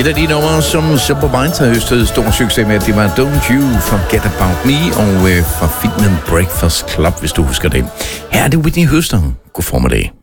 Et af de numre, som Simple Minds har høstet stor succes med, det var Don't You Forget About Me, og fra filmen Breakfast Club, hvis du husker det. Her er det Whitney Houston. God formiddag.